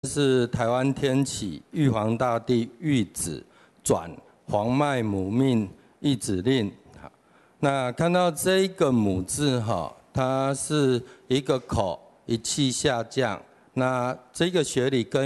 是台湾天启玉皇大帝谕旨转黄脉母命懿旨令。那看到这一个母字哈，它是一个口一气下降，那这个学理跟